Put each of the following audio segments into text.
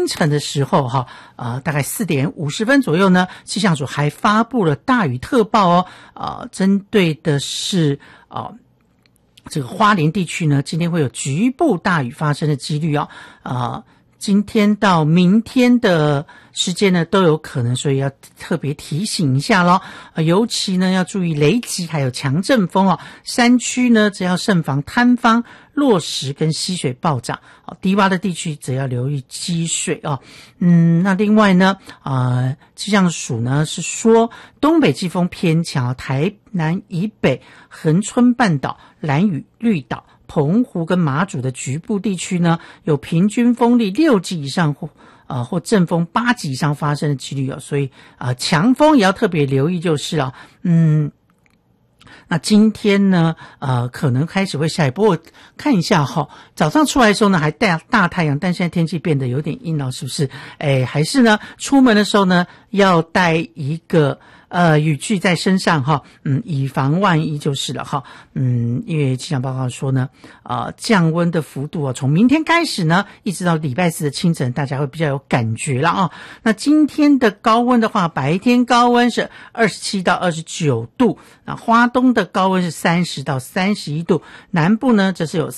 晨的时候大概4点50分左右呢，气象署还发布了大雨特报针对的是这个花莲地区呢，今天会有局部大雨发生的几率今天到明天的时间呢都有可能，所以要特别提醒一下咯。尤其呢要注意雷击还有强阵风山区呢则要慎防坍方、落石跟溪水暴涨低洼的地区则要留意积水那另外呢气象署呢是说东北季风偏强，台南以北、恒春半岛、兰屿、绿岛、澎湖跟马祖的局部地区呢，有平均风力6级以上或阵风8级以上发生的几率所以强风也要特别留意就是了。那今天呢可能开始会下雨，不过看一下早上出来的时候呢还大太阳，但现在天气变得有点阴了，是不是？还是呢出门的时候呢要带一个雨具在身上以防万一就是了因为气象报告说呢降温的幅度从明天开始呢一直到礼拜四的清晨大家会比较有感觉了那今天的高温的话，白天高温是27到29度，那花东的高温是30到31度，南部呢则是有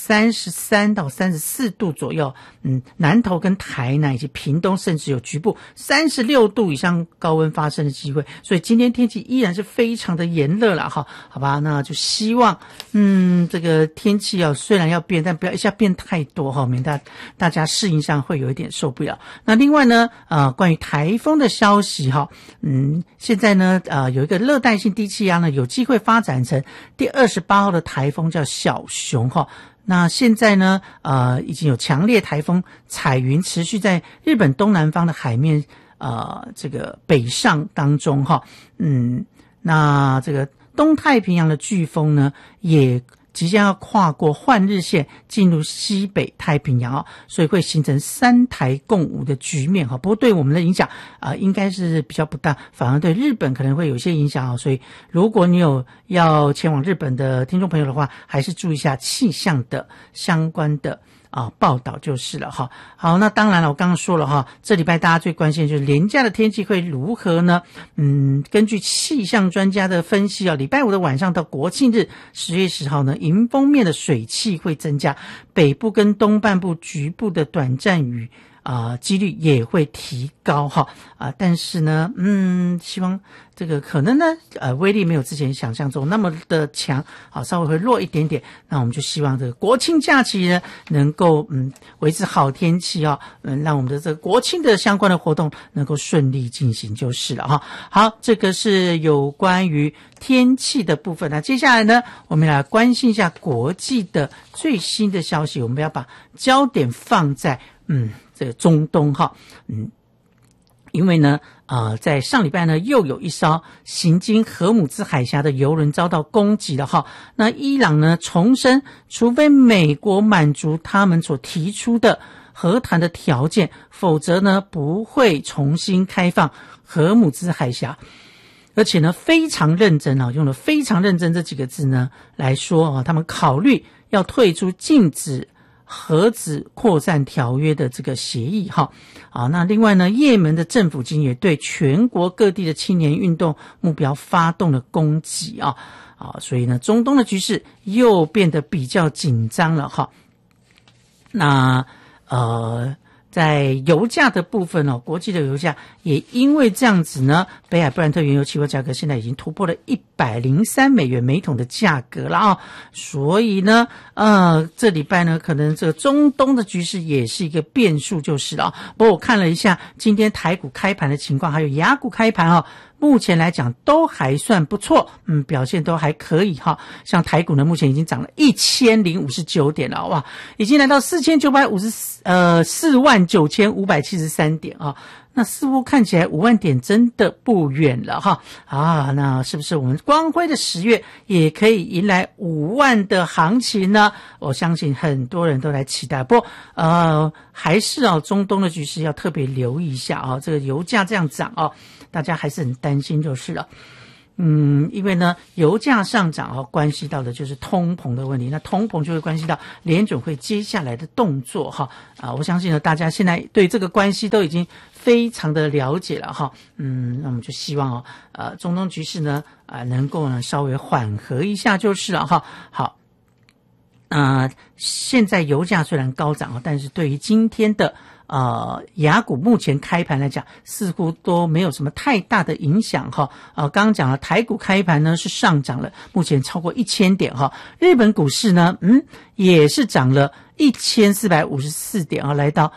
33到34度左右南投跟台南以及屏东甚至有局部36度以上高温发生的机会，所以今天天气依然是非常的炎热了好吧，那就希望这个天气虽然要变，但不要一下变太多免得大家适应上会有一点受不了。那另外呢关于台风的消息现在呢有一个热带性低气压呢有机会发展成第28号的台风叫小熊那现在呢已经有强烈台风彩云持续在日本东南方的海面这个北上当中那这个东太平洋的飓风呢也即将要跨过换日线进入西北太平洋所以会形成3台共舞的局面不过对我们的影响应该是比较不大，反而对日本可能会有些影响所以如果你有要前往日本的听众朋友的话，还是注意一下气象的相关的报道就是了好，那当然了，我刚刚说了这礼拜大家最关心的就是连假的天气会如何呢？根据气象专家的分析礼拜五的晚上到国庆日10月10号呢，迎风面的水汽会增加，北部跟东半部局部的短暂雨几率也会提高但是呢希望这个可能呢威力没有之前想象中那么的强稍微会弱一点点，那我们就希望这个国庆假期呢能够维持好天气让我们的这个国庆的相关的活动能够顺利进行就是了好，这个是有关于天气的部分。那接下来呢我们来关心一下国际的最新的消息，我们要把焦点放在这个中东因为呢在上礼拜呢又有一艘行经荷姆兹海峡的油轮遭到攻击了那伊朗呢重申，除非美国满足他们所提出的和谈的条件，否则呢不会重新开放荷姆兹海峡，而且呢非常认真用了非常认真这几个字呢来说他们考虑要退出禁止核子扩散条约的这个协议那另外呢也门的政府军也对全国各地的青年运动目标发动了攻击所以呢中东的局势又变得比较紧张了那在油价的部分国际的油价也因为这样子呢，北海布兰特原油期货价格现在已经突破了103美元每桶的价格了所以呢这礼拜呢可能这个中东的局势也是一个变数就是了不过我看了一下今天台股开盘的情况，还有亚股开盘目前来讲都还算不错表现都还可以像台股呢目前已经涨了1059点了哇，已经来到49573点那似乎看起来5万点真的不远了那是不是我们光辉的10月也可以迎来5万的行情呢？我相信很多人都来期待，不过还是中东的局势要特别留意一下这个油价这样涨大家还是很担心就是了因为呢油价上涨关系到的就是通膨的问题，那通膨就会关系到联准会接下来的动作我相信呢大家现在对这个关系都已经非常的了解了那我们就希望中东局势呢能够呢稍微缓和一下就是了好。现在油价虽然高涨但是对于今天的雅股目前开盘来讲似乎都没有什么太大的影响刚刚讲了台股开盘呢是上涨了目前超过1000点日本股市呢也是涨了1454点来到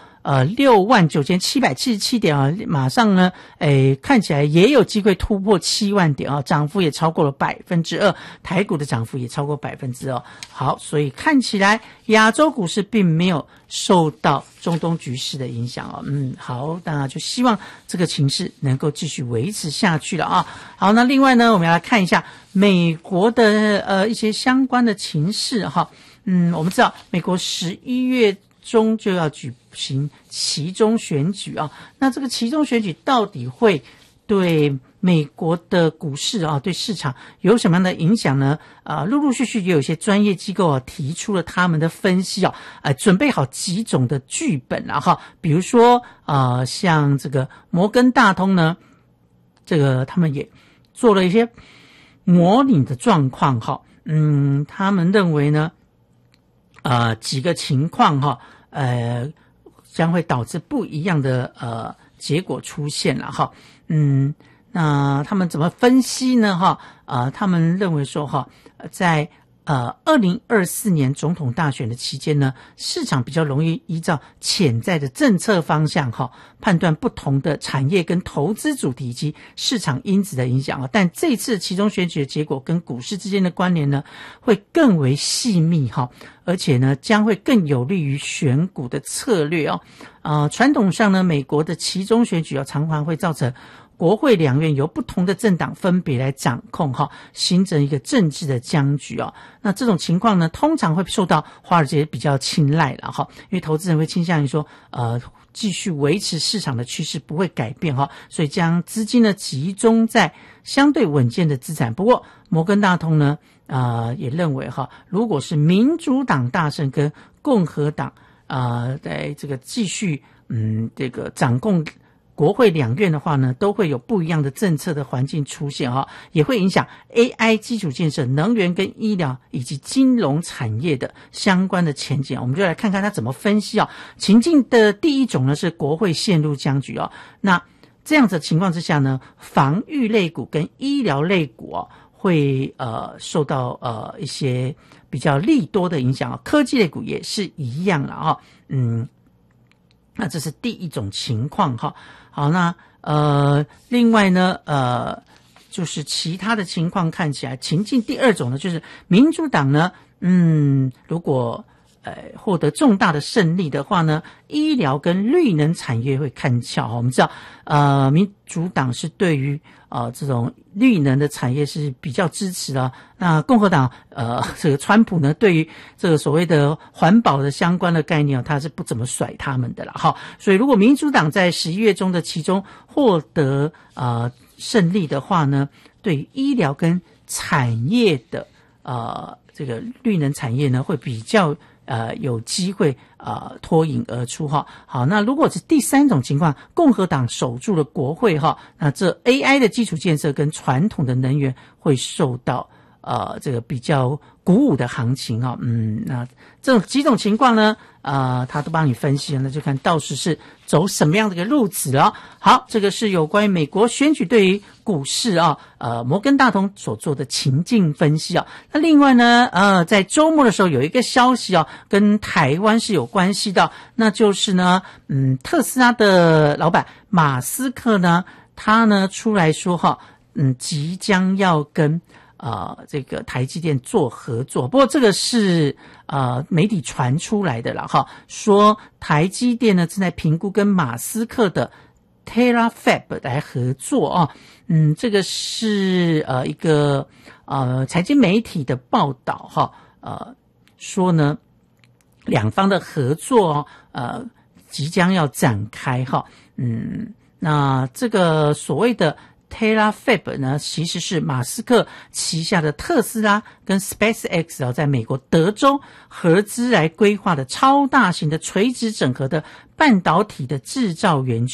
69777点马上呢看起来也有机会突破7万点涨幅也超过了 2%， 台股的涨幅也超过 2%。 好，所以看起来亚洲股市并没有受到中东局势的影响好，那就希望这个情势能够继续维持下去了好，那另外呢我们要来看一下美国的一些相关的情势我们知道美国11月中就要举行期中选举那这个期中选举到底会对美国的股市对市场有什么样的影响呢？陆陆续续也有一些专业机构提出了他们的分析准备好几种的剧本比如说像这个摩根大通呢，这个他们也做了一些模拟的状况他们认为呢几个情况将会导致不一样的结果出现了那他们怎么分析呢他们认为说在2024年总统大选的期间呢，市场比较容易依照潜在的政策方向判断不同的产业跟投资主题以及市场因子的影响但这次期中选举的结果跟股市之间的关联呢会更为细密而且呢将会更有利于选股的策略传统上呢美国的期中选举常常会造成国会两院由不同的政党分别来掌控形成一个政治的僵局那这种情况呢通常会受到华尔街比较青睐了因为投资人会倾向于说继续维持市场的趋势不会改变所以将资金呢集中在相对稳健的资产。不过摩根大通呢也认为如果是民主党大胜跟共和党在这个继续这个掌控国会两院的话呢都会有不一样的政策的环境出现也会影响 AI 基础建设、能源跟医疗以及金融产业的相关的前景我们就来看看他怎么分析情境的第一种呢是国会陷入僵局那这样子的情况之下呢防御类股跟医疗类股会受到一些比较利多的影响科技类股也是一样了那这是第一种情况好，那另外呢就是其他的情况看起来情境第二种呢就是民主党呢如果获得重大的胜利的话呢医疗跟绿能产业会看俏我们知道民主党是对于这种绿能的产业是比较支持的那共和党这个川普呢对于这个所谓的环保的相关的概念他是不怎么甩他们的啦所以如果民主党在11月中的其中获得胜利的话呢对于医疗跟产业的这个绿能产业呢会比较有机会脱颖而出好，那如果是第三种情况共和党守住了国会那这 AI 的基础建设跟传统的能源会受到这个比较鼓舞的行情那这种几种情况呢他都帮你分析了，那就看到时是走什么样的一个路子了好，这个是有关于美国选举对于股市摩根大通所做的情境分析那另外呢在周末的时候有一个消息跟台湾是有关系的，那就是呢特斯拉的老板马斯克呢他呢出来说即将要跟这个台积电做合作，不过这个是媒体传出来的啦说台积电呢正在评估跟马斯克的 Terafab 来合作这个是一个财经媒体的报道说呢两方的合作即将要展开那这个所谓的 Terafab 呢，其实是马斯克旗下的特斯拉跟 SpaceX 在美国德州合资来规划的超大型的垂直整合的半导体的制造园区。